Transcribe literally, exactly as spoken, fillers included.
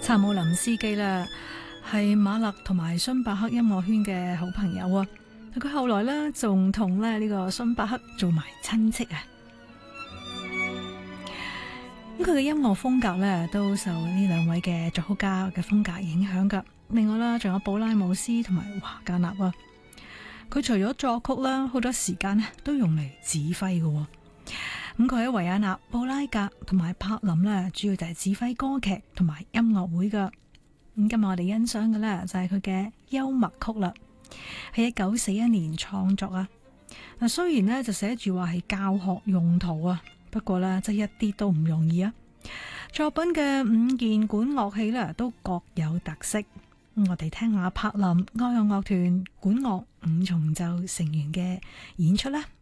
查姆林斯基啦，係馬勒同埋荀伯克音樂圈嘅好朋友啊。佢後來呢，仲同咧呢個荀伯克做埋親戚啊。咁佢嘅音樂風格呢，都受呢兩位嘅作曲家嘅風格影響噶。另外啦，仲有布拉姆斯同埋華格納啊。佢除咗作曲啦，好多時間呢都用嚟指揮嘅。咁佢喺維也納、布拉格同埋柏林呢，主要就係指揮歌劇同埋音樂會噶。咁今日我哋欣賞嘅呢，就係佢嘅幽默曲啦，係一九四一年創作啊。嗱，雖然呢就寫住話係教學用途啊，不過呢，真係一啲都唔容易啊。作品嘅五件管樂器呢，都各有特色。我哋聽下柏林愛樂樂團管樂五重奏成員嘅演出啦。